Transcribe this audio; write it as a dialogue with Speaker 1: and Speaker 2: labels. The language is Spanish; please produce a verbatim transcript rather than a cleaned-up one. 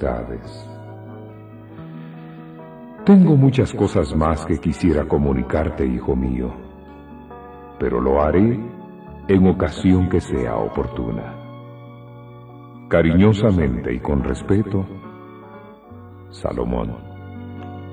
Speaker 1: amistades. Tengo muchas cosas más que quisiera comunicarte, hijo mío, pero lo haré en ocasión que sea oportuna. Cariñosamente y con respeto, Salomón.